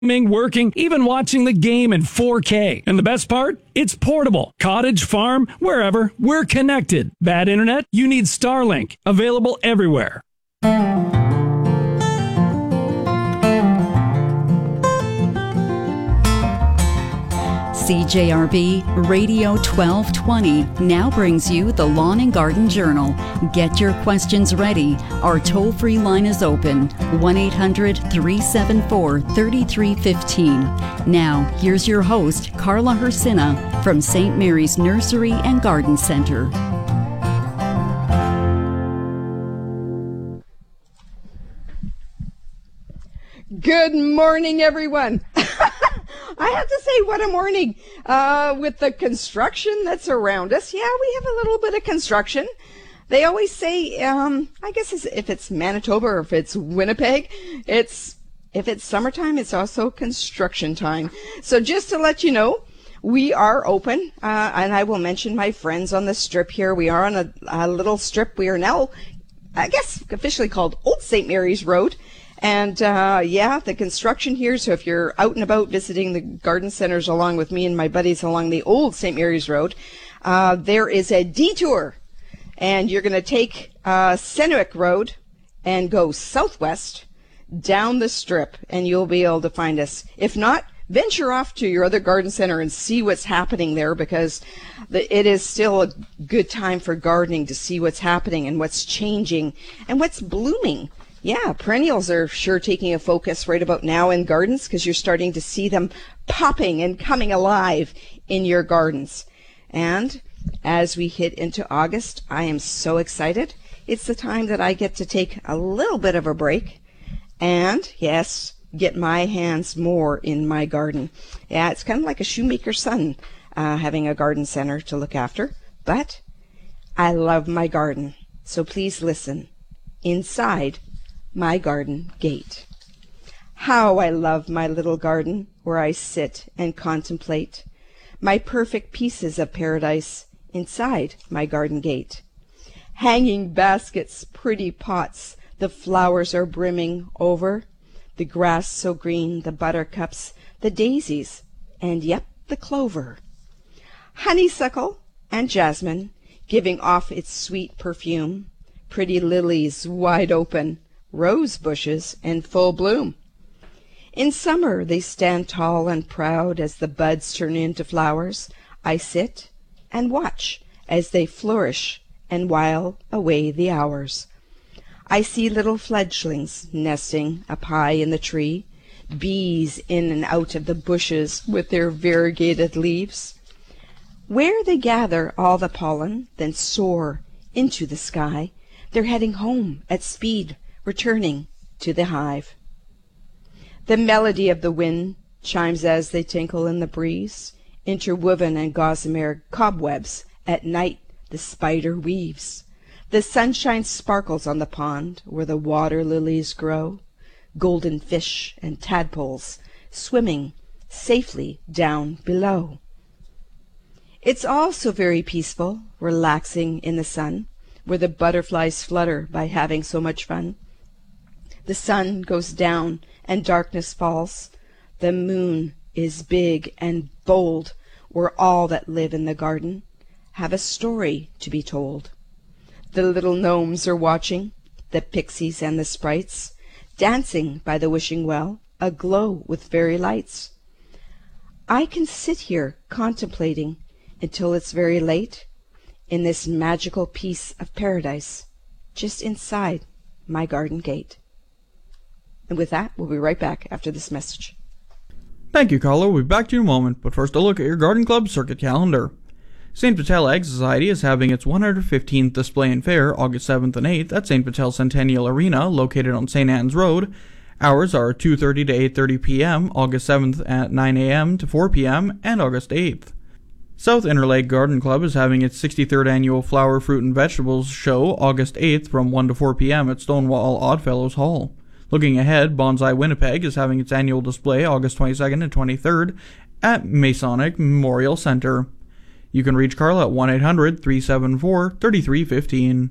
Working, even watching the game in 4K. And the best part? It's portable. Cottage, farm, wherever, we're connected. Bad internet? You need Starlink. Available everywhere. CJRB Radio 1220 now brings you the Lawn and Garden Journal. Get your questions ready. Our toll-free line is open, 1-800-374-3315. Now, here's your host, Carla Hersina from St. Mary's Nursery and Garden Center. Good morning, everyone. I have to say, what a morning with the construction that's around us. Yeah, we have a little bit of construction. They always say, I guess if it's Manitoba or if it's Winnipeg, if it's summertime, it's also construction time. So just to let you know, we are open, and I will mention my friends on the strip here. We are on a little strip. We are now, I guess, officially called Old St. Mary's Road. And, the construction here, so if you're out and about visiting the garden centers along with me and my buddies along the old St. Mary's Road, there is a detour. And you're going to take Senwick Road and go southwest down the strip, and you'll be able to find us. If not, venture off to your other garden center and see what's happening there, because it is still a good time for gardening to see what's happening and what's changing and what's blooming. Yeah, perennials are sure taking a focus right about now in gardens, because you're starting to see them popping and coming alive in your gardens. And as we hit into August, I am so excited. It's the time that I get to take a little bit of a break and, yes, get my hands more in my garden. Yeah, it's kind of like a shoemaker's son having a garden center to look after. But I love my garden, so please listen. Inside my garden gate. How I love my little garden, where I sit and contemplate my perfect pieces of paradise inside my garden gate. Hanging baskets, pretty pots, the flowers are brimming over, the grass so green, the buttercups, the daisies, and yep, the clover. Honeysuckle and jasmine giving off its sweet perfume, pretty lilies wide open, rose bushes in full bloom. In summer they stand tall and proud as the buds turn into flowers. I sit and watch as they flourish and while away the hours. I see little fledglings nesting up high in the tree, bees in and out of the bushes with their variegated leaves, where they gather all the pollen, then soar into the sky. They're heading home at speed, returning to the hive. The melody of the wind chimes as they tinkle in the breeze, interwoven and gossamer cobwebs at night the spider weaves. The sunshine sparkles on the pond where the water lilies grow, golden fish and tadpoles swimming safely down below. It's all so very peaceful, relaxing in the sun, where the butterflies flutter by having so much fun. The sun goes down and darkness falls. The moon is big and bold, where all that live in the garden have a story to be told. The little gnomes are watching, the pixies and the sprites, dancing by the wishing well, aglow with fairy lights. I can sit here contemplating until it's very late in this magical piece of paradise just inside my garden gate. And with that, we'll be right back after this message. Thank you, Carla. We'll be back to you in a moment, but first a look at your Garden Club circuit calendar. St. Vital Ag Society is having its 115th Display and Fair August 7th and 8th at St. Vital Centennial Arena, located on St. Anne's Road. Hours are 2:30 to 8:30 p.m., August 7th at 9 a.m. to 4 p.m., and August 8th. South Interlake Garden Club is having its 63rd Annual Flower, Fruit, and Vegetables Show August 8th from 1 to 4 p.m. at Stonewall Oddfellows Hall. Looking ahead, Bonsai Winnipeg is having its annual display August 22nd and 23rd at Masonic Memorial Center. You can reach Carla at 1-800-374-3315.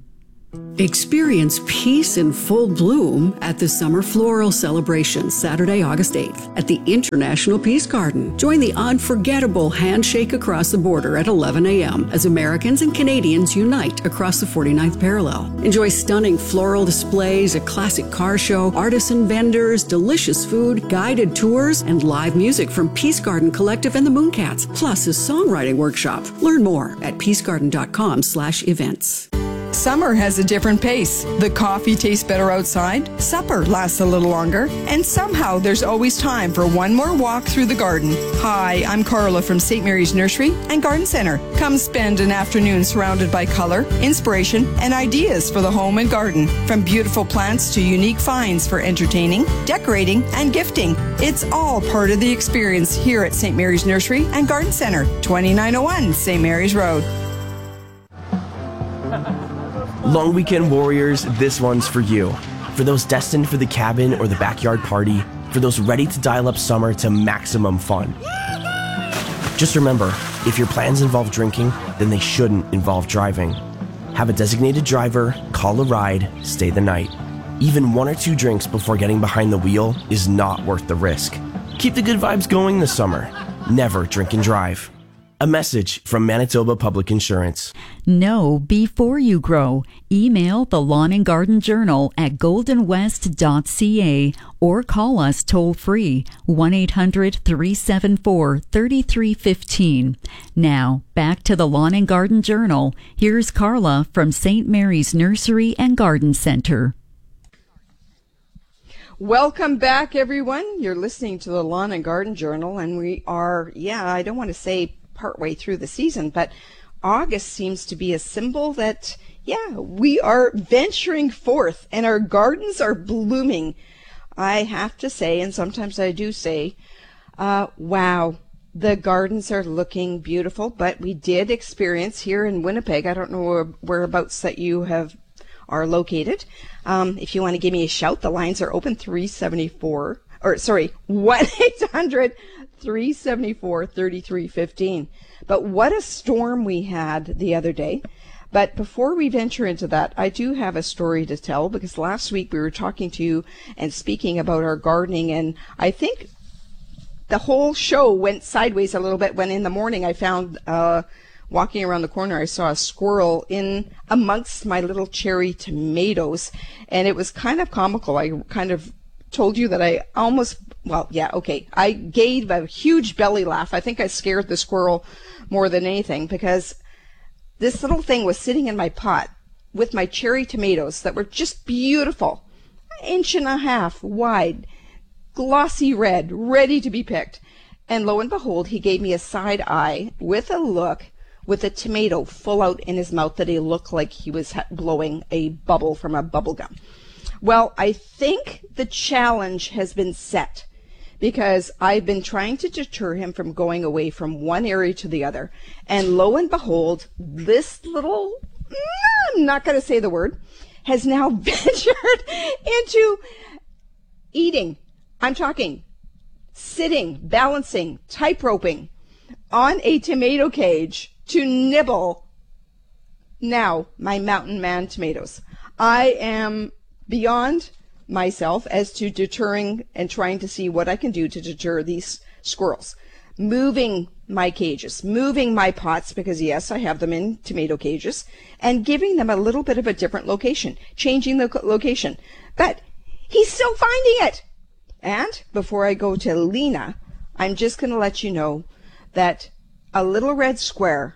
Experience peace in full bloom at the Summer Floral Celebration, Saturday, August 8th at the International Peace Garden. Join the unforgettable handshake across the border at 11 a.m. as Americans and Canadians unite across the 49th parallel. Enjoy stunning floral displays, a classic car show, artisan vendors, delicious food, guided tours, and live music from Peace Garden Collective and the Mooncats, plus a songwriting workshop. Learn more at peacegarden.com/events. Summer has a different pace. The coffee tastes better outside, supper lasts a little longer, and somehow there's always time for one more walk through the garden. Hi, I'm Carla from St. Mary's Nursery and Garden Center. Come spend an afternoon surrounded by color, inspiration, and ideas for the home and garden. From beautiful plants to unique finds for entertaining, decorating, and gifting. It's all part of the experience here at St. Mary's Nursery and Garden Center, 2901 St. Mary's Road. Long weekend warriors, this one's for you. For those destined for the cabin or the backyard party, for those ready to dial up summer to maximum fun. Just remember, if your plans involve drinking, then they shouldn't involve driving. Have a designated driver, call a ride, stay the night. Even 1 or 2 drinks before getting behind the wheel is not worth the risk. Keep the good vibes going this summer. Never drink and drive. A message from Manitoba Public Insurance. Know before you grow. Email the Lawn and Garden Journal at goldenwest.ca or call us toll free 1-800-374-3315. Now, back to the Lawn and Garden Journal. Here's Carla from St. Mary's Nursery and Garden Center. Welcome back, everyone. You're listening to the Lawn and Garden Journal, and we are, I don't want to say partway through the season, but August seems to be a symbol that, we are venturing forth and our gardens are blooming. I have to say, and sometimes I do say, wow, the gardens are looking beautiful, but we did experience here in Winnipeg, I don't know whereabouts that you are located. If you want to give me a shout, the lines are open 1-800-374-3315. But what a storm we had the other day. But before we venture into that, I do have a story to tell, because last week we were talking to you and speaking about our gardening, and I think the whole show went sideways a little bit when in the morning I found, walking around the corner, I saw a squirrel in amongst my little cherry tomatoes, and it was kind of comical. I kind of told you that I almost, I gave a huge belly laugh. I think I scared the squirrel more than anything, because this little thing was sitting in my pot with my cherry tomatoes that were just beautiful, 1.5 inches wide, glossy red, ready to be picked. And lo and behold, he gave me a side eye with a look, with a tomato full out in his mouth that he looked like he was blowing a bubble from a bubble gum. Well, I think the challenge has been set, because I've been trying to deter him from going away from one area to the other. And lo and behold, this little, I'm not going to say the word, has now ventured into eating. I'm talking sitting, balancing, tight roping on a tomato cage to nibble now my Mountain Man tomatoes. I am beyond myself as to deterring and trying to see what I can do to deter these squirrels. Moving my cages, moving my pots, because yes, I have them in tomato cages, and giving them a little bit of a different location, changing the location. But he's still finding it. And before I go to Lena, I'm just going to let you know that a little red squirrel,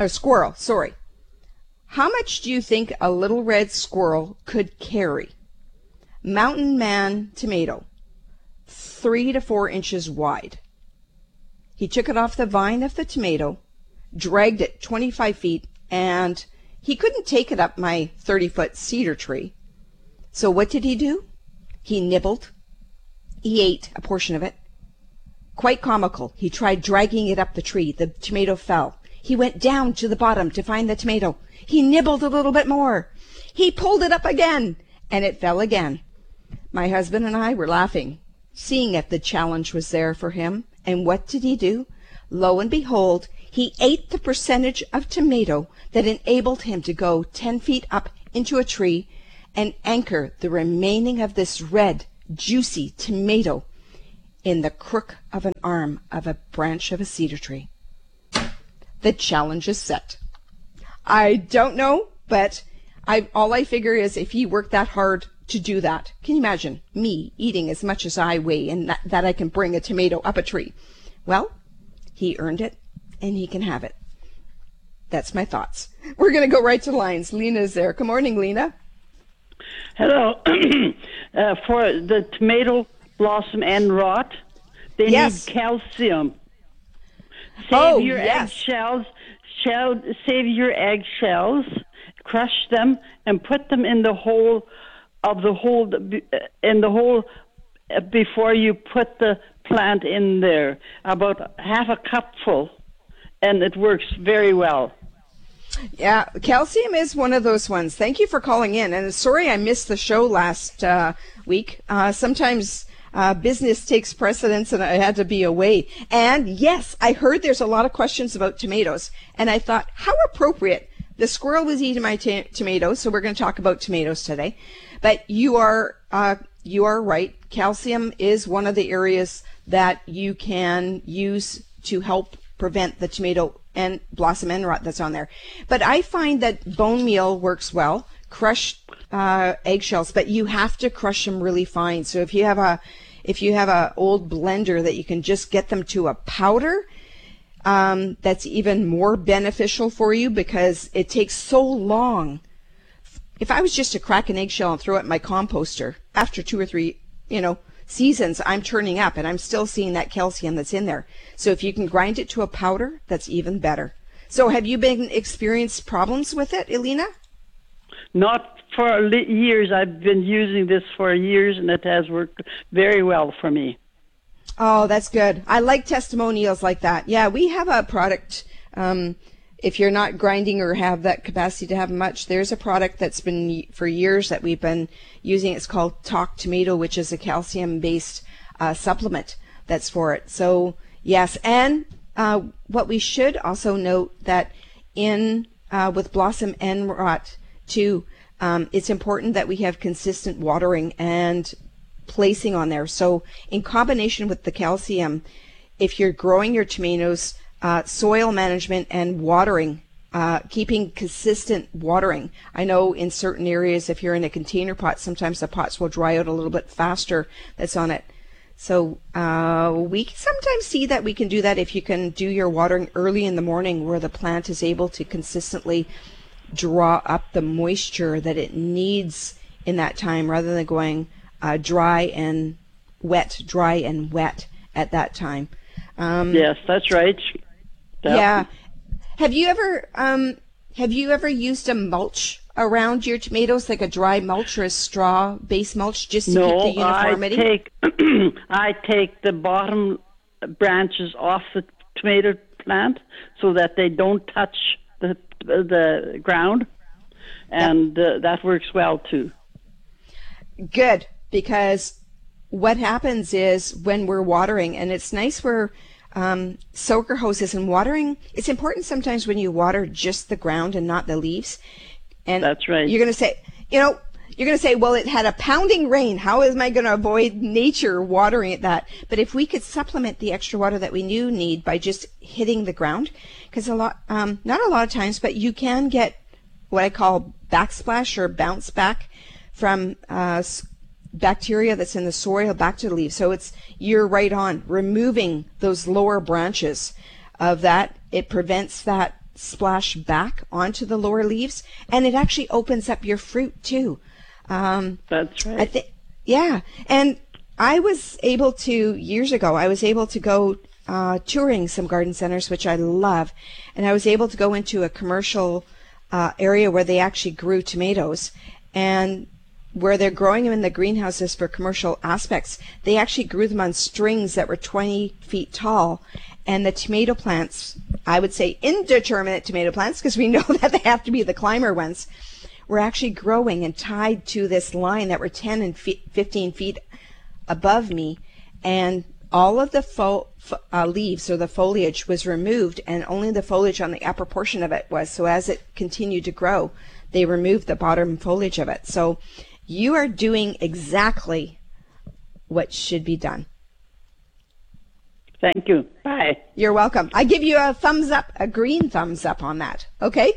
how much do you think a little red squirrel could carry? Mountain Man tomato, 3 to 4 inches wide. He took it off the vine of the tomato, dragged it 25 feet, and he couldn't take it up my 30-foot cedar tree. So what did he do? He nibbled. He ate a portion of it. Quite comical. He tried dragging it up the tree. The tomato fell. He went down to the bottom to find the tomato. He nibbled a little bit more. He pulled it up again, and it fell again. My husband and I were laughing, seeing if the challenge was there for him. And what did he do? Lo and behold, he ate the percentage of tomato that enabled him to go 10 feet up into a tree and anchor the remaining of this red, juicy tomato in the crook of an arm of a branch of a cedar tree. The challenge is set. I don't know, but all I figure is if he worked that hard to do that, can you imagine me eating as much as I weigh and that I can bring a tomato up a tree? Well, he earned it and he can have it. That's my thoughts. We're going to go right to the lines. Lena's there. Good morning, Lena. Hello. For the tomato blossom end rot, they need calcium. Save your eggshells. Save your eggshells. Crush them and put them in the hole before you put the plant in there. About half a cupful, and it works very well. Yeah, calcium is one of those ones. Thank you for calling in. And sorry I missed the show last week. Sometimes business takes precedence and I had to be away. And yes, I heard there's a lot of questions about tomatoes. And I thought, how appropriate. The squirrel was eating my tomatoes, so we're going to talk about tomatoes today. But you are right. Calcium is one of the areas that you can use to help prevent the tomato and blossom end rot that's on there. But I find that bone meal works well, crushed eggshells, but you have to crush them really fine. So if you have a old blender that you can just get them to a powder, that's even more beneficial for you because it takes so long. If I was just to crack an eggshell and throw it in my composter, after 2 or 3, seasons, I'm turning up and I'm still seeing that calcium that's in there. So if you can grind it to a powder, that's even better. So have you been experienced problems with it, Elena? Not for years. I've been using this for years and it has worked very well for me. Oh, that's good. I like testimonials like that. Yeah, we have a product. If you're not grinding or have that capacity to have much, there's a product that's been for years that we've been using. It's called Talk Tomato, which is a calcium-based supplement that's for it. So yes, and what we should also note that with blossom end rot too, it's important that we have consistent watering and placing on there. So in combination with the calcium, if you're growing your tomatoes, soil management and watering, keeping consistent watering. I know in certain areas, if you're in a container pot, sometimes the pots will dry out a little bit faster that's on it. So we sometimes see that we can do that if you can do your watering early in the morning where the plant is able to consistently draw up the moisture that it needs in that time rather than going dry and wet at that time. Yes, that's right. Yeah. Have you ever used a mulch around your tomatoes, like a dry mulch or a straw base mulch, just to keep the uniformity? I take the bottom branches off the tomato plant so that they don't touch the ground, and that works well too. Good, because what happens is when we're watering, and it's nice where soaker hoses and watering, it's important sometimes when you water just the ground and not the leaves. And that's right. You're going to say, well, it had a pounding rain. How am I going to avoid nature watering it that? But if we could supplement the extra water that we need by just hitting the ground, because not a lot of times, but you can get what I call backsplash or bounce back from bacteria that's in the soil back to the leaves. So you're right on removing those lower branches of that. It prevents that splash back onto the lower leaves, and it actually opens up your fruit too. That's right. Yeah. And I was able to, years ago, go touring some garden centers, which I love, and I was able to go into a commercial area where they actually grew tomatoes, and where they're growing them in the greenhouses for commercial aspects, they actually grew them on strings that were 20 feet tall. And the tomato plants, I would say indeterminate tomato plants, because we know that they have to be the climber ones, were actually growing and tied to this line that were 10 and 15 feet above me. And all of the leaves or the foliage was removed, and only the foliage on the upper portion of it was. So as it continued to grow, They remove the bottom foliage of it. So you are doing exactly what should be done. Thank you. Bye. You're welcome. I give you a thumbs up, a green thumbs up on that. Okay?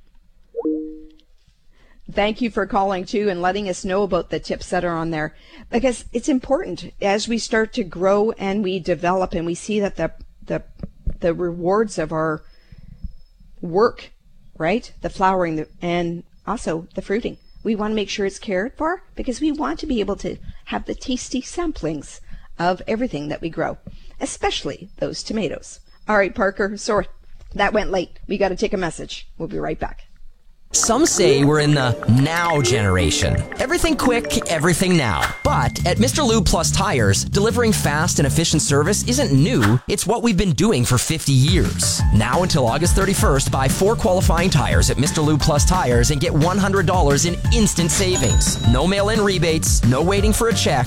Thank you for calling too and letting us know about the tips that are on there, because it's important as we start to grow and we develop and we see that the rewards of our work, right? The flowering and also the fruiting. We want to make sure it's cared for because we want to be able to have the tasty samplings of everything that we grow, especially those tomatoes. All right, Parker, sorry, that went late. We got to take a message. We'll be right back. Some say we're in the now generation. Everything quick, everything now. But at Mr. Lube Plus Tires, delivering fast and efficient service isn't new. It's what we've been doing for 50 years. Now until August 31st, buy 4 qualifying tires at Mr. Lube Plus Tires and get $100 in instant savings. No mail-in rebates, no waiting for a check.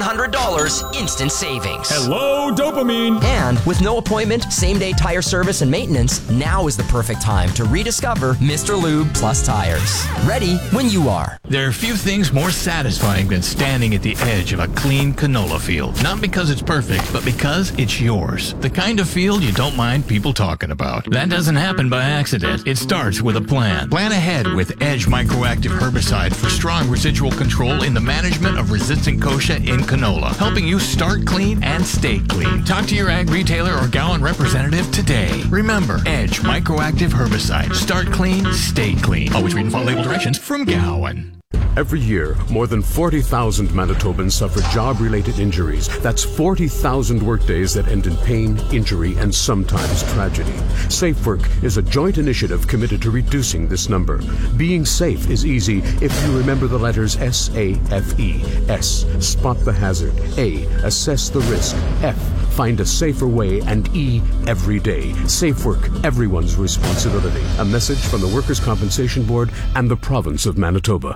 $100 instant savings. Hello, dopamine. And with no appointment, same-day tire service and maintenance, now is the perfect time to rediscover Mr. Lube Plus Tires. Ready when you are. There are few things more satisfying than standing at the edge of a clean canola field. Not because it's perfect, but because it's yours. The kind of field you don't mind people talking about. That doesn't happen by accident. It starts with a plan. Plan ahead with Edge Microactive Herbicide for strong residual control in the management of resistant kochia in canola, helping you start clean and stay clean. Talk to your ag retailer or Gowan representative today. Remember, Edge Microactive Herbicide. Start clean, stay clean. Always read and follow label directions from Gowan. Every year, more than 40,000 Manitobans suffer job-related injuries. That's 40,000 workdays that end in pain, injury, and sometimes tragedy. SafeWork is a joint initiative committed to reducing this number. Being safe is easy if you remember the letters S-A-F-E. S, spot the hazard. A, assess the risk. F, find a safer way. And E, every day. SafeWork, everyone's responsibility. A message from the Workers' Compensation Board and the province of Manitoba.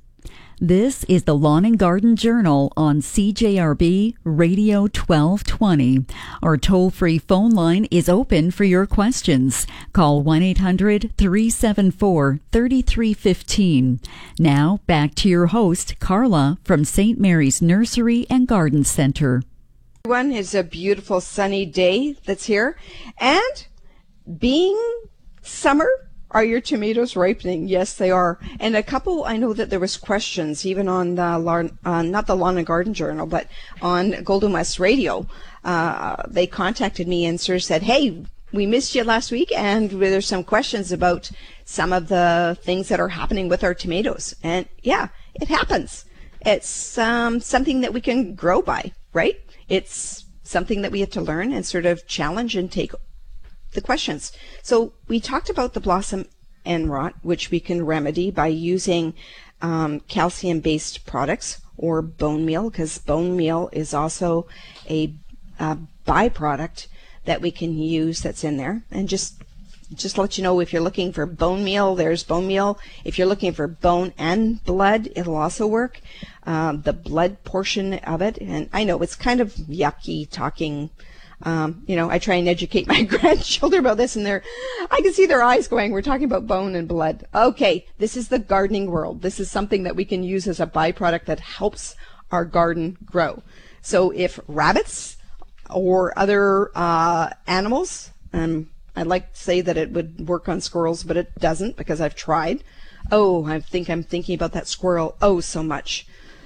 This is the Lawn and Garden Journal on CJRB Radio 1220. Our toll-free phone line is open for your questions. Call 1-800-374-3315. Now, back to your host, Carla, from St. Mary's Nursery and Garden Center. Everyone, it's a beautiful sunny day that's here. And being summer, are your tomatoes ripening? Yes, they are. And a couple, I know that there was questions even on the not the Lawn and Garden Journal, but on Golden West Radio. They contacted me and sort of said, hey, we missed you last week, and there's some questions about some of the things that are happening with our tomatoes. And yeah, it happens. It's something that we can grow by, right? It's something that we have to learn and sort of challenge and take the questions. So we talked about the blossom end rot, which we can remedy by using calcium-based products or bone meal, because bone meal is also a byproduct that we can use that's in there. And just let you know, if you're looking for bone meal, there's bone meal. If you're looking for bone and blood, it'll also work. The blood portion of it, and I know it's kind of yucky talking. I try and educate my grandchildren about this, and I can see their eyes going, we're talking about bone and blood. Okay, this is the gardening world. This is something that we can use as a byproduct that helps our garden grow. So if rabbits or other animals, I'd like to say that it would work on squirrels, but it doesn't because I've tried. Oh, I think I'm thinking about that squirrel so much.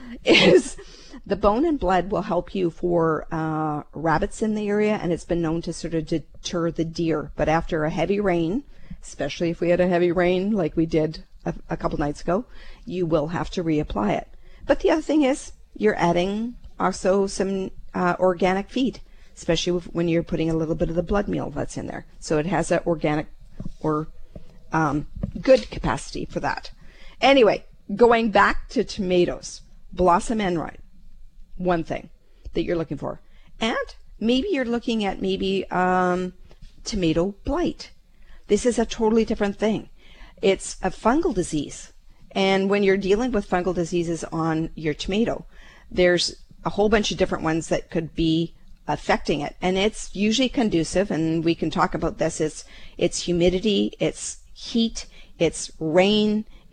The bone and blood will help you for rabbits in the area, and it's been known to sort of deter the deer. But after a heavy rain, especially if we had a heavy rain like we did a couple nights ago, you will have to reapply it. But the other thing is you're adding also some organic feed, especially when you're putting a little bit of the blood meal that's in there. So it has an organic or good capacity for that. Anyway, going back to tomatoes, blossom end rot. One thing that you're looking for. And maybe you're looking at tomato blight. This is a totally different thing. It's a fungal disease. And when you're dealing with fungal diseases on your tomato, there's a whole bunch of different ones that could be affecting it. And it's usually conducive, and we can talk about this. It's humidity, it's heat, it's rain,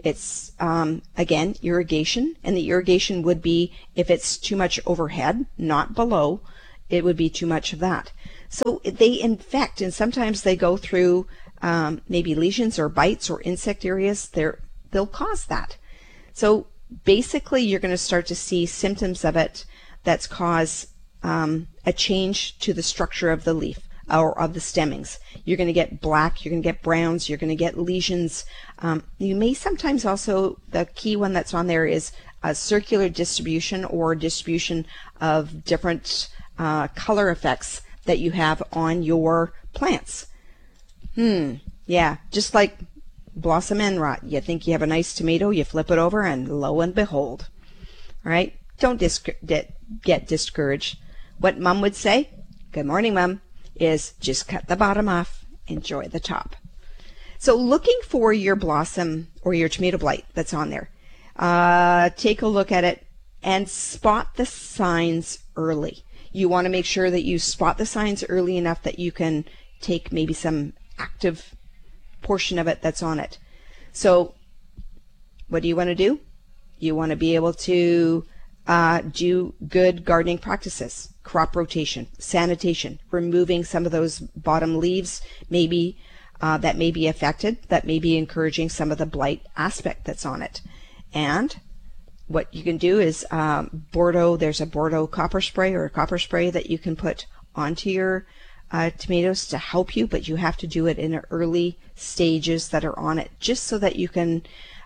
It's, again, irrigation, and the irrigation would be, if it's too much overhead, not below, it would be too much of that. So they infect, and sometimes they go through maybe lesions or bites or insect areas. They'll cause that. So basically, you're going to start to see symptoms of it that's cause a change to the structure of the leaf or of the stemmings. You're going to get black, you're going to get browns, you're going to get lesions. You may sometimes also, the key one that's on there is a circular distribution or distribution of different color effects that you have on your plants. Yeah, just like blossom end rot. You think you have a nice tomato, you flip it over, and lo and behold. All right? Don't get discouraged. What Mom would say, good morning, Mom, is just cut the bottom off, enjoy the top. So looking for your blossom or your tomato blight that's on there, take a look at it and spot the signs early. You want to make sure that you spot the signs early enough that you can take maybe some active portion of it that's on it. So what do you want to do? You want to be able to do good gardening practices, crop rotation, sanitation, removing some of those bottom leaves maybe that may be affected, that may be encouraging some of the blight aspect that's on it. And what you can do is there's a Bordeaux copper spray or a copper spray that you can put onto your tomatoes to help you, but you have to do it in the early stages that are on it, just so that you can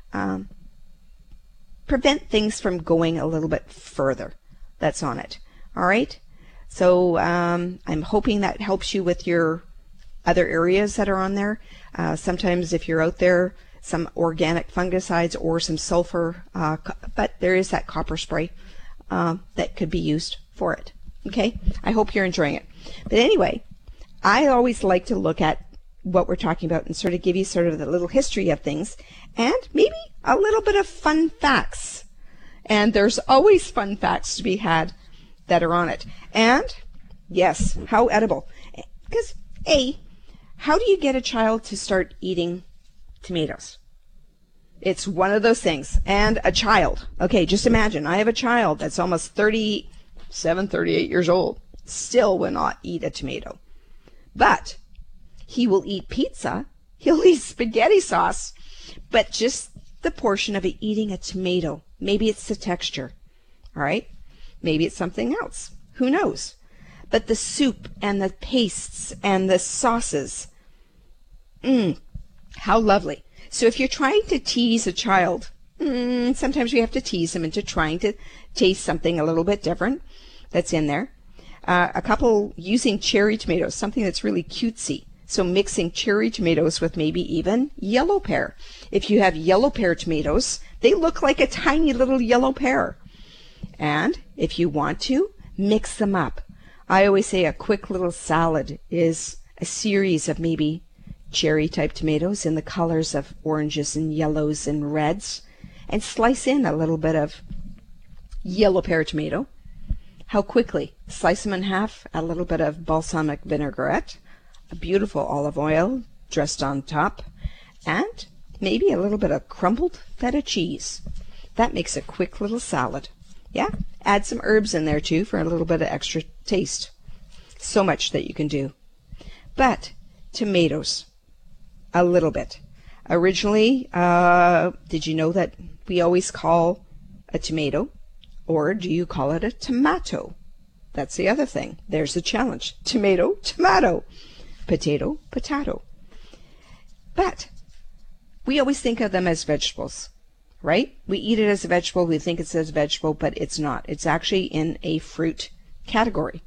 prevent things from going a little bit further that's on it. All right? So I'm hoping that helps you with your other areas that are on there. Sometimes if you're out there, some organic fungicides or some sulfur, but there is that copper spray that could be used for it. Okay? I hope you're enjoying it. But anyway, I always like to look at what we're talking about and sort of give you sort of the little history of things and maybe a little bit of fun facts. And there's always fun facts to be had that are on it. And yes, how edible. Because how do you get a child to start eating tomatoes? It's one of those things. And a child, okay, just imagine, I have a child that's almost 37, 38 years old, still will not eat a tomato. But he will eat pizza, he'll eat spaghetti sauce, but just the portion of it eating a tomato. Maybe it's the texture, all right? Maybe it's something else. Who knows? But the soup and the pastes and the sauces, how lovely. So if you're trying to tease a child, sometimes we have to tease them into trying to taste something a little bit different that's in there. A couple using cherry tomatoes, something that's really cutesy. So mixing cherry tomatoes with maybe even yellow pear. If you have yellow pear tomatoes, they look like a tiny little yellow pear. And if you want to, mix them up. I always say a quick little salad is a series of maybe cherry type tomatoes in the colors of oranges and yellows and reds, and slice in a little bit of yellow pear tomato. How quickly? Slice them in half, a little bit of balsamic vinaigrette, a beautiful olive oil dressed on top, and maybe a little bit of crumbled feta cheese. That makes a quick little salad. Yeah, add some herbs in there too for a little bit of extra taste. So much that you can do. But tomatoes, a little bit. Originally, did you know that we always call a tomato, or do you call it a tomato? That's the other thing. There's the challenge. Tomato, tomato. Potato, potato. But we always think of them as vegetables, right? We eat it as a vegetable. We think it's as a vegetable, but it's not. It's actually in a fruit category.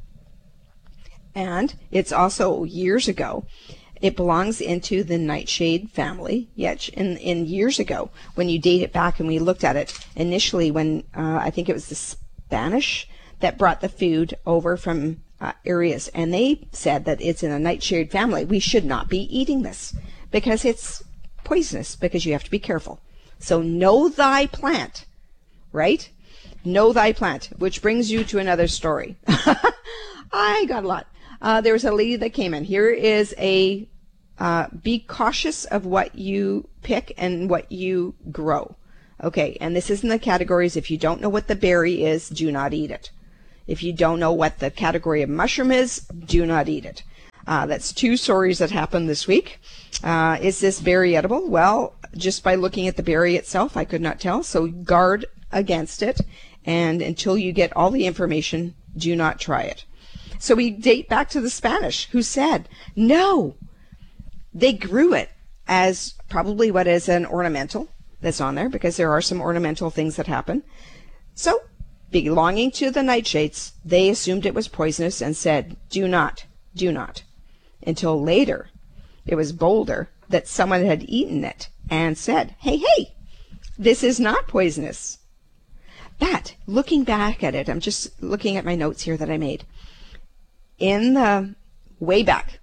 And it's also, years ago, it belongs into the nightshade family. Yet in years ago, when you date it back and we looked at it, initially when I think it was the Spanish that brought the food over from areas, and they said that it's in a nightshade family. We should not be eating this because it's poisonous, because you have to be careful. So know thy plant, right? Know thy plant, which brings you to another story. I got a lot. There was a lady that came in. Here is a be cautious of what you pick and what you grow. Okay, and this is in the categories. If you don't know what the berry is, do not eat it. If you don't know what the category of mushroom is, do not eat it. That's 2 stories that happened this week. Is this berry edible? Well, just by looking at the berry itself, I could not tell. So guard against it. And until you get all the information, do not try it. So we date back to the Spanish, who said, no, they grew it as probably what is an ornamental that's on there, because there are some ornamental things that happen. So, belonging to the nightshades, they assumed it was poisonous and said, do not, do not. Until later, it was bolder that someone had eaten it and said, hey, this is not poisonous. But looking back at it, I'm just looking at my notes here that I made. In the way back,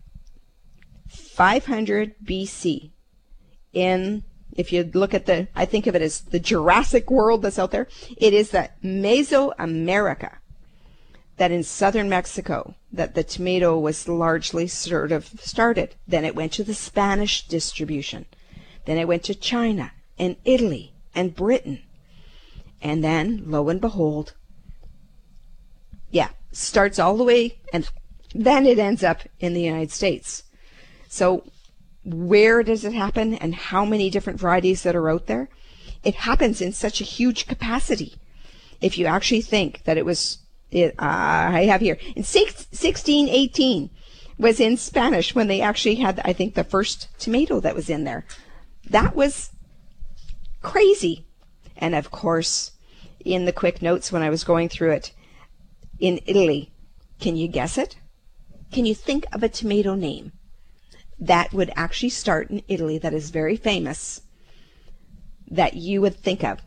500 BC, if you look at I think of it as the Jurassic world that's out there, it is the Mesoamerica, that in southern Mexico, that the tomato was largely sort of started. Then it went to the Spanish distribution. Then it went to China and Italy and Britain. And then, lo and behold, starts all the way, and then it ends up in the United States. So where does it happen, and how many different varieties that are out there? It happens in such a huge capacity. If you actually think that it was, I have here, in 1618 was in Spanish when they actually had, I think, the first tomato that was in there. That was crazy. And of course, in the quick notes when I was going through it, in Italy, can you guess it? Can you think of a tomato name that would actually start in Italy that is very famous that you would think of?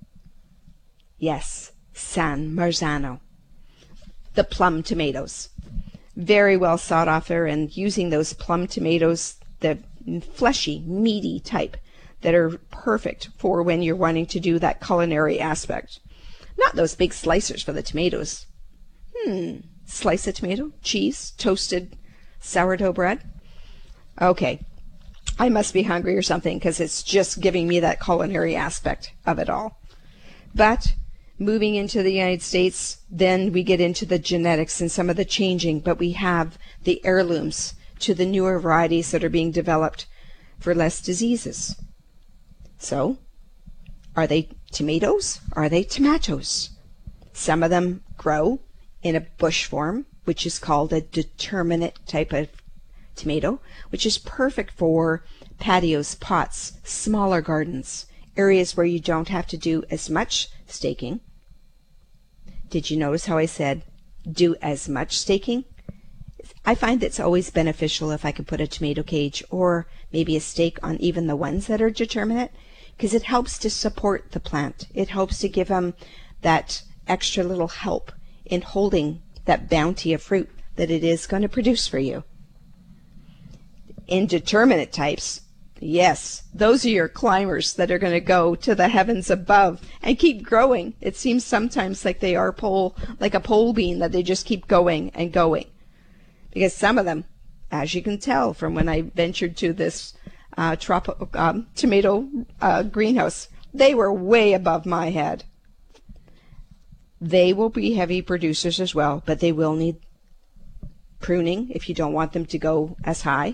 Yes, San Marzano. The plum tomatoes. Very well sought after, and using those plum tomatoes, the fleshy, meaty type, that are perfect for when you're wanting to do that culinary aspect. Not those big slicers for the tomatoes. Slice of tomato, cheese, toasted sourdough bread. Okay, I must be hungry or something, because it's just giving me that culinary aspect of it all. But moving into the United States, then we get into the genetics and some of the changing, but we have the heirlooms to the newer varieties that are being developed for less diseases. So, are they tomatoes? Are they tomatoes? Some of them grow in a bush form, which is called a determinate type of tomato, which is perfect for patios, pots, smaller gardens, areas where you don't have to do as much staking. Did you notice how I said do as much staking? I find it's always beneficial if I could put a tomato cage or maybe a stake on even the ones that are determinate, because it helps to support the plant. It helps to give them that extra little help in holding that bounty of fruit that it is going to produce for you. Indeterminate types, yes, those are your climbers that are going to go to the heavens above and keep growing. It seems sometimes like they are like a pole bean, that they just keep going and going. Because some of them, as you can tell from when I ventured to this tomato greenhouse, they were way above my head. They will be heavy producers as well, but they will need pruning if you don't want them to go as high,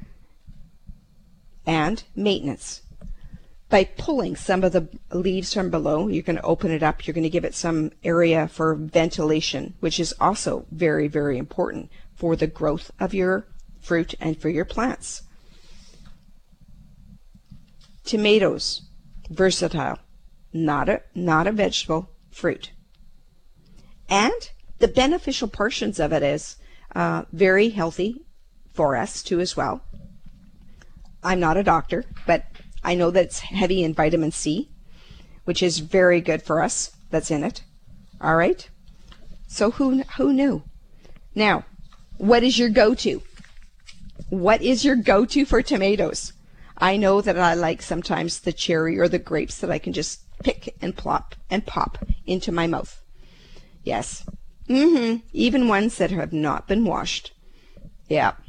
and maintenance. By pulling some of the leaves from below, you're going to open it up, you're going to give it some area for ventilation, which is also very, very important for the growth of your fruit and for your plants. Tomatoes, versatile, not a vegetable, fruit. And the beneficial portions of it is very healthy for us too as well. I'm not a doctor, but I know that it's heavy in vitamin C, which is very good for us. That's in it. All right. So who knew? Now, what is your go-to? What is your go-to for tomatoes? I know that I like sometimes the cherry or the grapes that I can just pick and plop and pop into my mouth. Yes. Even ones that have not been washed. Yeah.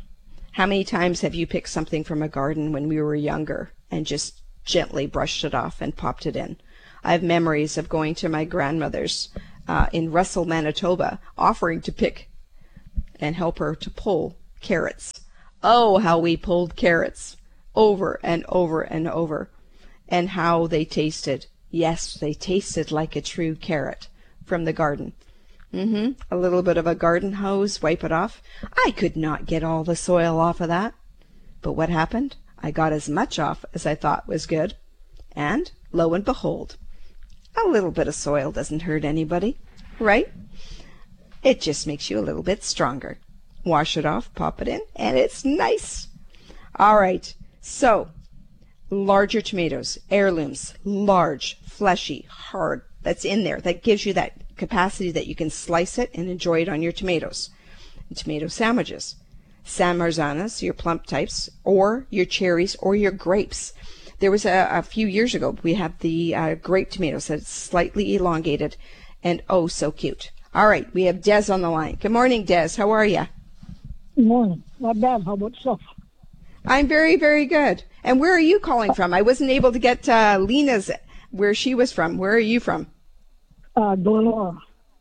How many times have you picked something from a garden when we were younger and just gently brushed it off and popped it in? I have memories of going to my grandmother's in Russell, Manitoba, offering to pick and help her to pull carrots. Oh, how we pulled carrots over and over and over, and how they tasted. Yes, they tasted like a true carrot from the garden. A little bit of a garden hose, wipe it off. I could not get all the soil off of that. But what happened? I got as much off as I thought was good. And lo and behold, a little bit of soil doesn't hurt anybody, right? It just makes you a little bit stronger. Wash it off, pop it in, and it's nice. All right, so larger tomatoes, heirlooms, large, fleshy, hard, that's in there. That gives you that capacity that you can slice it and enjoy it on your tomatoes. And tomato sandwiches. San Marzanas, your plump types, or your cherries, or your grapes. There was a few years ago, we have the grape tomatoes that's slightly elongated and oh so cute. All right, we have Des on the line. Good morning, Des. How are you? Good morning. Not bad. How about yourself? I'm very, very good. And where are you calling from? I wasn't able to get Lena's, where she was from. Where are you from? Glenora.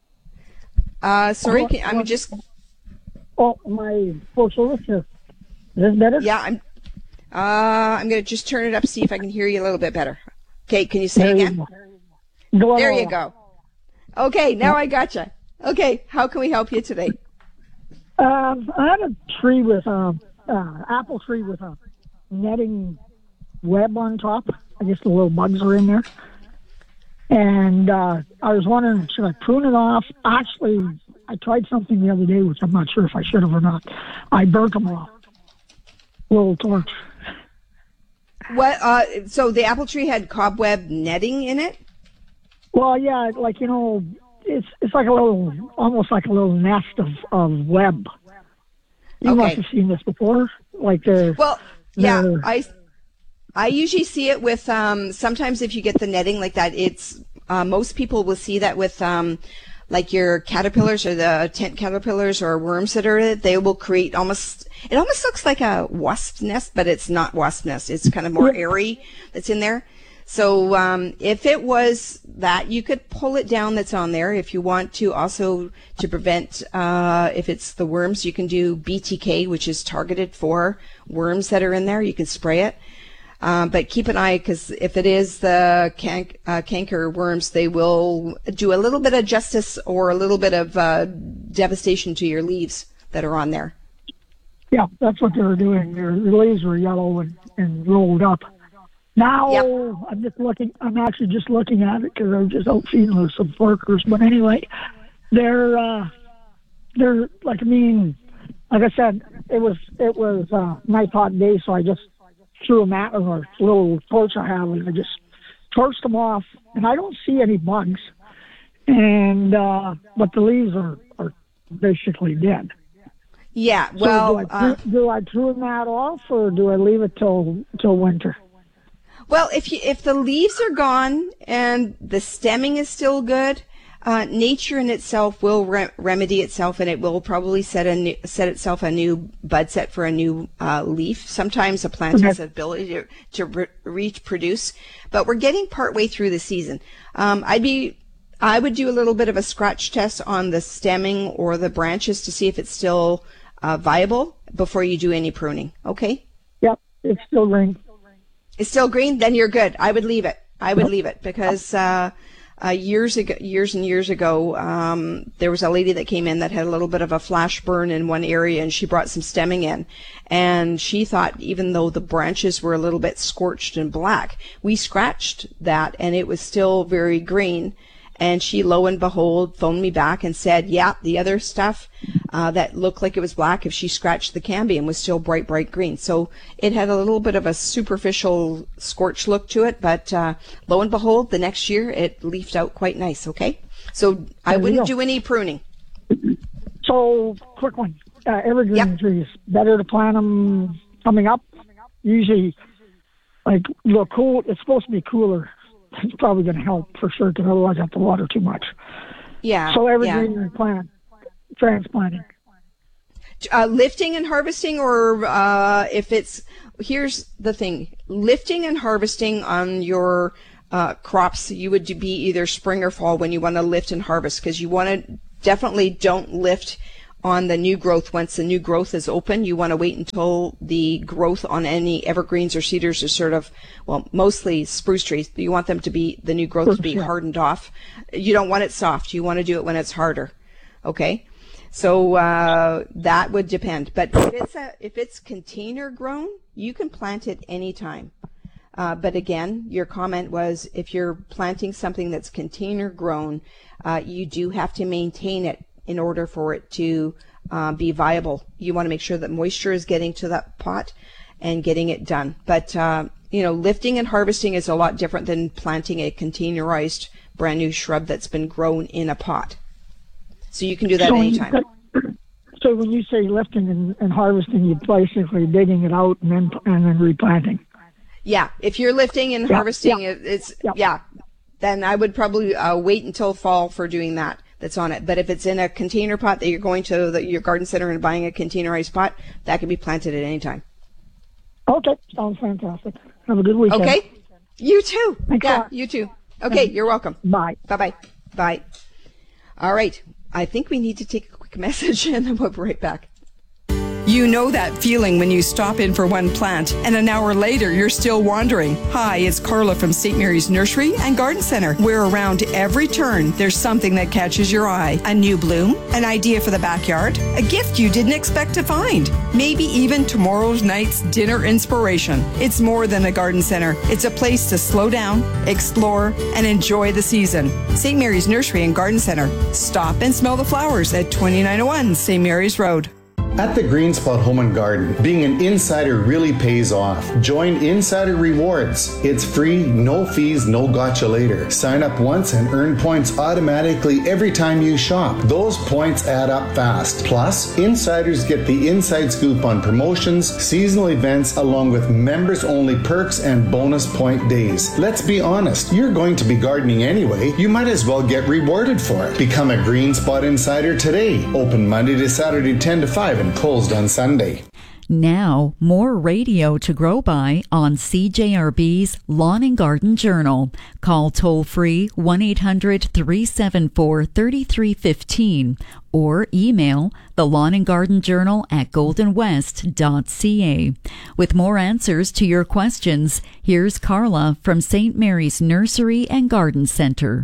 Sorry, I'm just... Oh, my full service here. Is this better? Yeah, I'm going to just turn it up, see if I can hear you a little bit better. Okay, can you say again? There you go. Okay, now I gotcha. Okay, how can we help you today? I had a tree with apple tree with a netting web on top. I guess the little bugs are in there. And I was wondering, should I prune it off? Actually, I tried something the other day, which I'm not sure if I should have or not. I burnt them off. Little torch. What? So the apple tree had cobweb netting in it? Well, yeah, like, it's like a little, almost like a little nest of web. You must have seen this before, like the. Well, yeah, I usually see it with sometimes if you get the netting like that, it's most people will see that with like your caterpillars or the tent caterpillars or worms that are they will create almost looks like a wasp nest, but it's not wasp nest. It's kind of more airy that's in there. So if it was that, you could pull it down that's on there. If you want to also to prevent, if it's the worms, you can do BTK, which is targeted for worms that are in there. You can spray it. But keep an eye, because if it is the canker worms, they will do a little bit of justice or a little bit of devastation to your leaves that are on there. Yeah, that's what they were doing. Their leaves were yellow and rolled up. Now, I'm actually just looking at it because I was just out feeding with some workers. But anyway, they're like, like I said, it was a nice hot day, so I just threw a mat or a little torch I have, and I just torched them off, and I don't see any bugs, and but the leaves are basically dead. Yeah, well, so do I prune that off, or do I leave it till winter? Well, if the leaves are gone and the stemming is still good, nature in itself will remedy itself, and it will probably set itself a new bud set for a new leaf. Sometimes a plant has the ability to reproduce, but we're getting partway through the season. I would do a little bit of a scratch test on the stemming or the branches to see if it's still viable before you do any pruning. Okay? Yep, it's still green. It's still green? Then you're good. I would leave it. Because years and years ago, there was a lady that came in that had a little bit of a flash burn in one area, and she brought some stemming in. And she thought, even though the branches were a little bit scorched and black, we scratched that, and it was still very green. And she, lo and behold, phoned me back and said, yeah, the other stuff that looked like it was black, if she scratched the cambium, was still bright, bright green. So it had a little bit of a superficial scorch look to it, but lo and behold, the next year it leafed out quite nice, okay? So I wouldn't do any pruning. So, quick one. Evergreen trees, better to plant them coming up? Usually, like, it's supposed to be cooler. It's probably going to help for sure, because otherwise I have to water too much. Yeah. So evergreen transplanting. Lifting and harvesting, or here's the thing, lifting and harvesting on your crops, you would be either spring or fall when you want to lift and harvest, because you want to definitely don't lift on the new growth. Once the new growth is open, you want to wait until the growth on any evergreens or cedars is sort of, well, mostly spruce trees. You want them to be, the new growth to be hardened off. You don't want it soft. You want to do it when it's harder. Okay? So that would depend. But if it's container grown, you can plant it anytime. But again, your comment was if you're planting something that's container grown, you do have to maintain it in order for it to be viable. You want to make sure that moisture is getting to that pot and getting it done. But, lifting and harvesting is a lot different than planting a containerized brand new shrub that's been grown in a pot. So you can do that anytime. So when you say lifting and harvesting, you're basically digging it out and then replanting. Yeah, if you're lifting and harvesting, then I would probably wait until fall for doing that. That's on it. But if it's in a container pot that you're going to your garden center and buying a containerized pot, that can be planted at any time. Okay, sounds fantastic. Have a good weekend. Okay, you too. Thanks you too. Okay, you're welcome. Bye. Bye-bye. Bye. All right, I think we need to take a quick message and then we'll be right back. You know that feeling when you stop in for one plant and an hour later you're still wandering. Hi, it's Carla from St. Mary's Nursery and Garden Center, where around every turn there's something that catches your eye. A new bloom, an idea for the backyard, a gift you didn't expect to find, maybe even tomorrow's night's dinner inspiration. It's more than a garden center. It's a place to slow down, explore, and enjoy the season. St. Mary's Nursery and Garden Center. Stop and smell the flowers at 2901 St. Mary's Road. At the Green Spot Home and Garden, being an insider really pays off. Join Insider Rewards. It's free, no fees, no gotcha later. Sign up once and earn points automatically every time you shop. Those points add up fast. Plus, insiders get the inside scoop on promotions, seasonal events, along with members-only perks and bonus point days. Let's be honest, you're going to be gardening anyway. You might as well get rewarded for it. Become a Green Spot Insider today. Open Monday to Saturday 10 to 5 and closed on Sunday. Now, more radio to grow by on CJRB's Lawn and Garden Journal. Call toll-free 1-800-374-3315 or email the Lawn and Garden Journal at goldenwest.ca. With more answers to your questions, here's Carla from St. Mary's Nursery and Garden Center.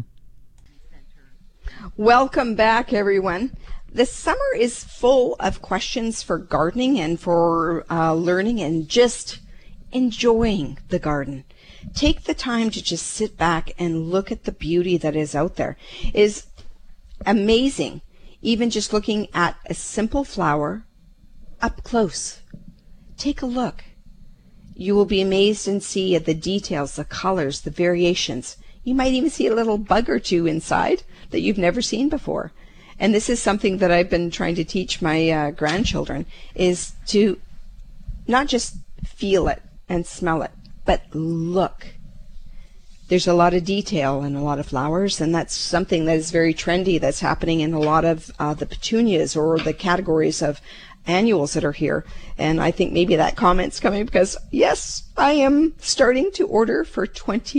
Welcome back, everyone. The summer is full of questions for gardening and for learning and just enjoying the garden. Take the time to just sit back and look at the beauty that is out there. It is amazing, even just looking at a simple flower up close. Take a look. You will be amazed and see the details, the colors, the variations. You might even see a little bug or two inside that you've never seen before. And this is something that I've been trying to teach my grandchildren, is to not just feel it and smell it, but look. There's a lot of detail in a lot of flowers, and that's something that is very trendy that's happening in a lot of the petunias or the categories of annuals that are here. And I think maybe that comment's coming because, yes, I am starting to order for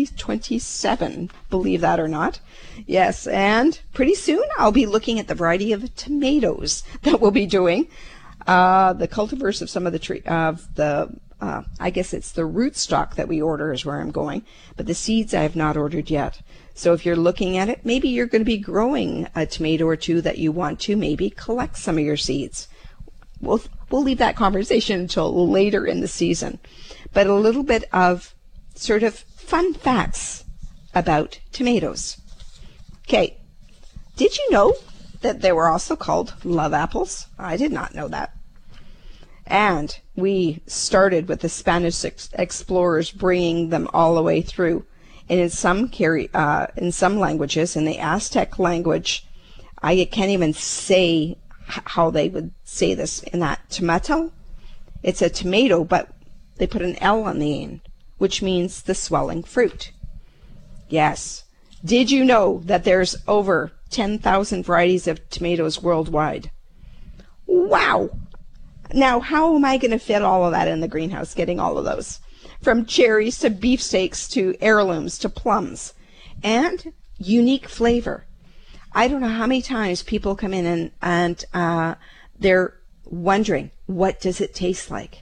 2027, believe that or not. Yes, and pretty soon I'll be looking at the variety of tomatoes that we'll be doing. The cultivars of some of the I guess it's the rootstock that we order is where I'm going, but the seeds I have not ordered yet. So if you're looking at it, maybe you're going to be growing a tomato or two that you want to maybe collect some of your seeds. We'll leave that conversation until later in the season. But a little bit of sort of fun facts about tomatoes. Okay, did you know that they were also called love apples? I did not know that. And we started with the Spanish explorers bringing them all the way through. And in some languages, in the Aztec language, I can't even say how they would say this in that. Tomato, it's a tomato, but they put an L on the end, which means the swelling fruit. Yes. Did you know that there's over 10,000 varieties of tomatoes worldwide? Wow! Now, how am I going to fit all of that in the greenhouse, getting all of those? From cherries to beefsteaks to heirlooms to plums. And unique flavor. I don't know how many times people come in and they're wondering, what does it taste like?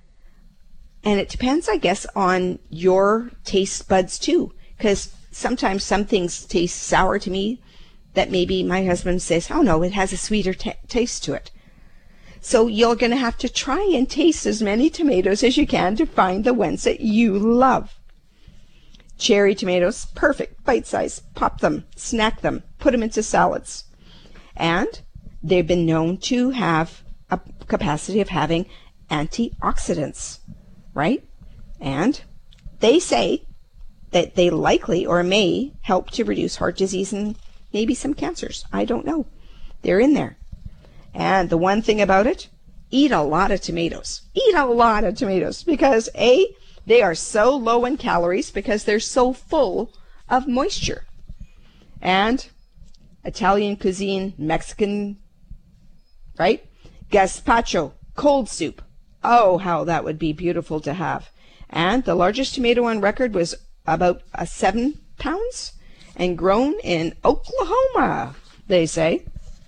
And it depends, I guess, on your taste buds too. Because sometimes some things taste sour to me that maybe my husband says, oh no, it has a sweeter taste to it. So you're going to have to try and taste as many tomatoes as you can to find the ones that you love. Cherry tomatoes, perfect, bite-size. Pop them, snack them, put them into salads. And they've been known to have a capacity of having antioxidants, right? And they say that they likely or may help to reduce heart disease and maybe some cancers. I don't know. They're in there. And the one thing about it, eat a lot of tomatoes. Eat a lot of tomatoes because they are so low in calories because they're so full of moisture. And Italian cuisine, Mexican, right? Gazpacho, cold soup. Oh, how that would be beautiful to have. And the largest tomato on record was about 7 pounds and grown in Oklahoma, they say.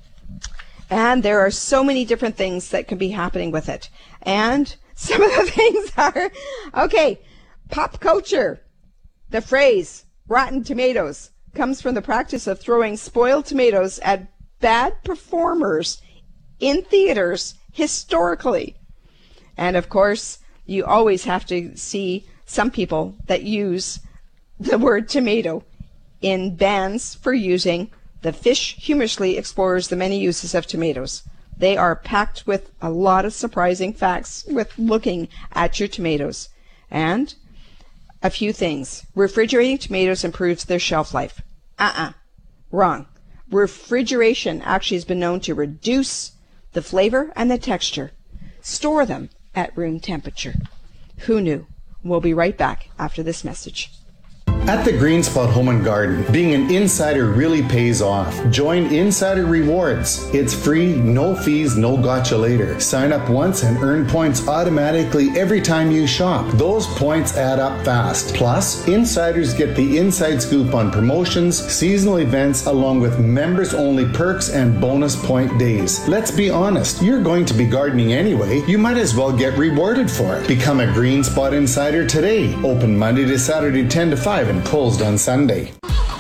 And there are so many different things that can be happening with it. And some of the things are, okay, pop culture. The phrase, rotten tomatoes, comes from the practice of throwing spoiled tomatoes at bad performers in theaters historically. And of course, you always have to see some people that use the word tomato in bans for using the fish humorously explores the many uses of tomatoes. They are packed with a lot of surprising facts with looking at your tomatoes. And a few things. Refrigerating tomatoes improves their shelf life. Wrong. Refrigeration actually has been known to reduce the flavor and the texture. Store them at room temperature. Who knew? We'll be right back after this message. At the Green Spot Home and Garden, being an insider really pays off. Join Insider Rewards. It's free, no fees, no gotcha later. Sign up once and earn points automatically every time you shop. Those points add up fast. Plus, insiders get the inside scoop on promotions, seasonal events, along with members-only perks and bonus point days. Let's be honest, you're going to be gardening anyway. You might as well get rewarded for it. Become a Green Spot Insider today. Open Monday to Saturday 10 to 5 and closed on Sunday.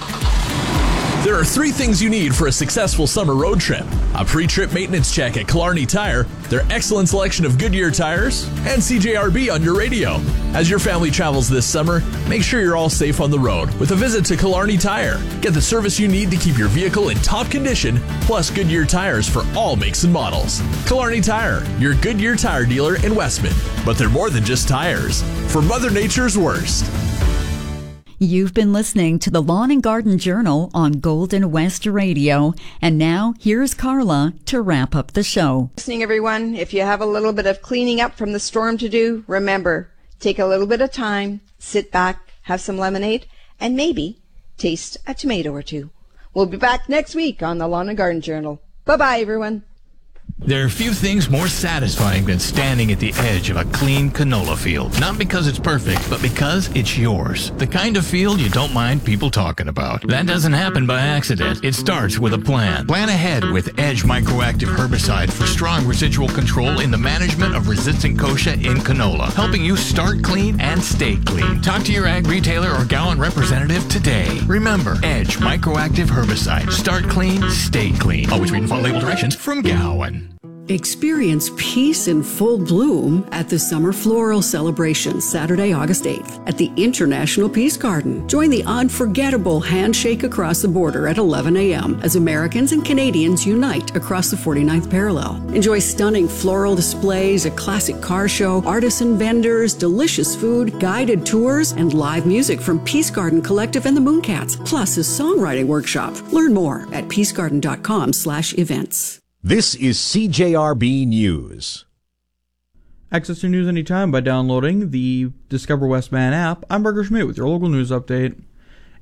There are 3 things you need for a successful summer road trip. A pre-trip maintenance check at Killarney Tire, their excellent selection of Goodyear tires, and CJRB on your radio. As your family travels this summer, make sure you're all safe on the road with a visit to Killarney Tire. Get the service you need to keep your vehicle in top condition, plus Goodyear tires for all makes and models. Killarney Tire, your Goodyear tire dealer in Westman. But they're more than just tires. For Mother Nature's worst. You've been listening to the Lawn and Garden Journal on Golden West Radio. And now, here's Carla to wrap up the show. Listening, everyone, if you have a little bit of cleaning up from the storm to do, remember, take a little bit of time, sit back, have some lemonade, and maybe taste a tomato or two. We'll be back next week on the Lawn and Garden Journal. Bye-bye, everyone. There are few things more satisfying than standing at the edge of a clean canola field. Not because it's perfect, but because it's yours. The kind of field you don't mind people talking about. That doesn't happen by accident. It starts with a plan. Plan ahead with Edge Microactive Herbicide for strong residual control in the management of resistant kochia in canola, helping you start clean and stay clean. Talk to your ag retailer or Gowan representative today. Remember, Edge Microactive Herbicide. Start clean, stay clean. Always read and follow label directions from Gowan. Experience peace in full bloom at the Summer Floral Celebration, Saturday, August 8th, at the International Peace Garden. Join the unforgettable handshake across the border at 11 a.m. as Americans and Canadians unite across the 49th parallel. Enjoy stunning floral displays, a classic car show, artisan vendors, delicious food, guided tours, and live music from Peace Garden Collective and the Mooncats, plus a songwriting workshop. Learn more at peacegarden.com/events. This is CJRB News. Access to news anytime by downloading the Discover Westman app. I'm Berger Schmidt with your local news update.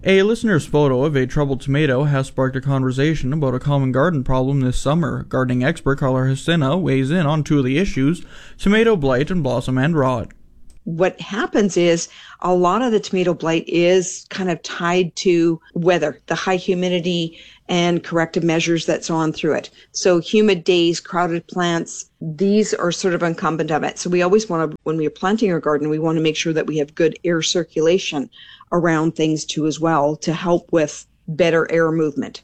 A listener's photo of a troubled tomato has sparked a conversation about a common garden problem this summer. Gardening expert Carla Husina weighs in on two of the issues: tomato blight and blossom end rot. What happens is a lot of the tomato blight is kind of tied to weather, the high humidity and corrective measures that's on through it. So humid days, crowded plants, these are sort of incumbent of it. So we always want to, when we are planting our garden, we want to make sure that we have good air circulation around things too as well to help with better air movement.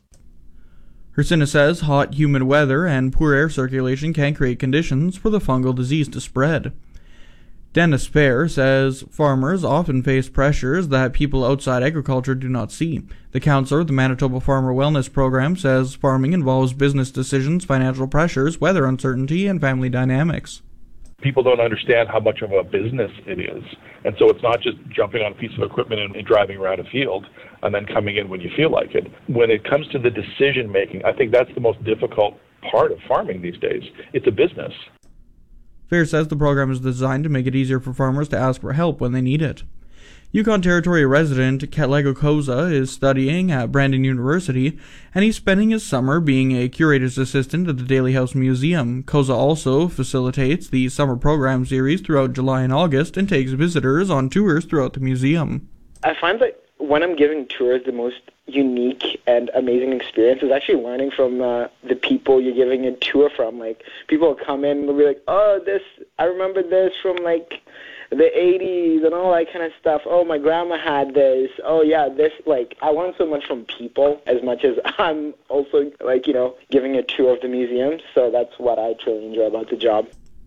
Husina says hot, humid weather and poor air circulation can create conditions for the fungal disease to spread. Dennis Fair says farmers often face pressures that people outside agriculture do not see. The counselor of the Manitoba Farmer Wellness Program says farming involves business decisions, financial pressures, weather uncertainty, and family dynamics. People don't understand how much of a business it is. And so it's not just jumping on a piece of equipment and driving around a field and then coming in when you feel like it. When it comes to the decision making, I think that's the most difficult part of farming these days. It's a business. Fair says the program is designed to make it easier for farmers to ask for help when they need it. Yukon Territory resident Ketlego Koza is studying at Brandon University, and he's spending his summer being a curator's assistant at the Daly House Museum. Koza also facilitates the summer program series throughout July and August and takes visitors on tours throughout the museum. I find that when I'm giving tours, the most unique and amazing experience is actually learning from the people you're giving a tour from. Like, people will come in and they'll be like, oh, I remember this from, like, the 80s and all that kind of stuff. Oh, my grandma had this. Oh, yeah, this. Like, I learn so much from people as much as I'm also, like, giving a tour of the museum. So that's what I truly enjoy about the job.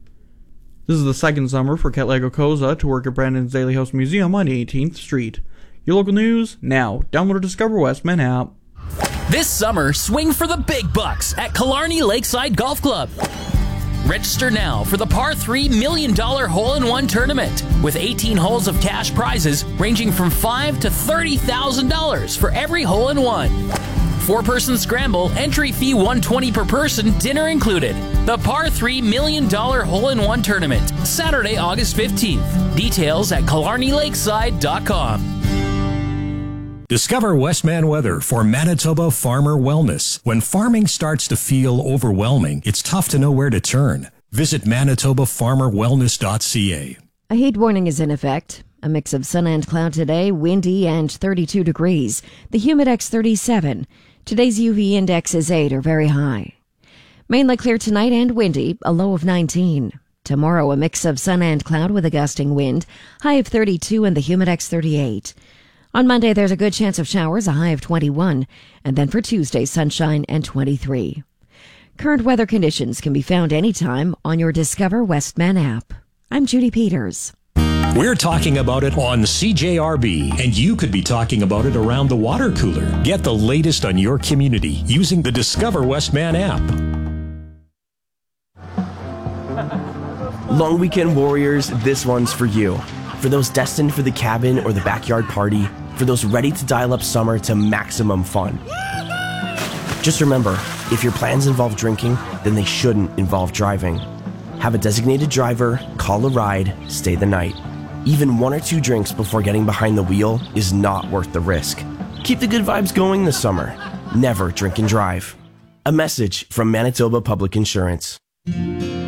This is the second summer for Ketlego Koza to work at Brandon's Daly House Museum on 18th Street. Your local news now. Download the Discover Westman app. This summer, swing for the big bucks at Killarney Lakeside Golf Club. Register now for the Par 3 $1 Million Hole-in-One Tournament with 18 holes of cash prizes ranging from $5,000 to $30,000 for every hole-in-one. 4-person scramble, entry fee $120 per person, dinner included. The Par 3 $1 Million Hole-in-One Tournament, Saturday, August 15th. Details at KillarneyLakeside.com. Discover Westman weather for Manitoba Farmer Wellness. When farming starts to feel overwhelming, it's tough to know where to turn. Visit manitobafarmerwellness.ca. A heat warning is in effect. A mix of sun and cloud today, windy and 32 degrees. The Humidex 37. Today's UV index is 8 or very high. Mainly clear tonight and windy, a low of 19. Tomorrow, a mix of sun and cloud with a gusting wind, high of 32 and the Humidex 38. On Monday, there's a good chance of showers, a high of 21. And then for Tuesday, sunshine and 23. Current weather conditions can be found anytime on your Discover Westman app. I'm Judy Peters. We're talking about it on CJRB, and you could be talking about it around the water cooler. Get the latest on your community using the Discover Westman app. Long weekend warriors, this one's for you. For those destined for the cabin or the backyard party, for those ready to dial up summer to maximum fun. Just remember, if your plans involve drinking, then they shouldn't involve driving. Have a designated driver, call a ride, stay the night. Even 1 or 2 drinks before getting behind the wheel is not worth the risk. Keep the good vibes going this summer. Never drink and drive. A message from Manitoba Public Insurance.